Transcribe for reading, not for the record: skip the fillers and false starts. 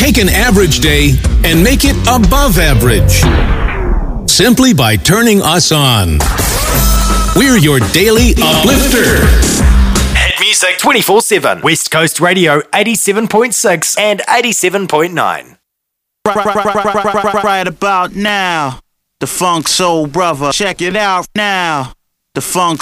Take an average day and make it above average. Simply by turning us on. We're your daily uplifter. Hit music 24/7. West Coast Radio 87.6 and 87.9. Right about now, the Funk Soul Brother. Check it out now. The Funk